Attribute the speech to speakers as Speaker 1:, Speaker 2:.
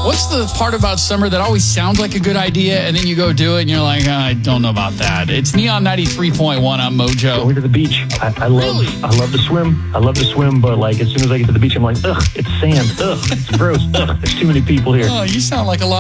Speaker 1: What's the part about summer that always sounds like a good idea, and then you go do it, and you're like, I don't know about that. It's Neon 93.1 on Mojo.
Speaker 2: Going to the beach. I love to swim. I love to swim, but like as soon as I get to the beach, I'm like, ugh, it's sand. Ugh, it's gross. Ugh, there's too many people here.
Speaker 1: Oh, you sound like a lot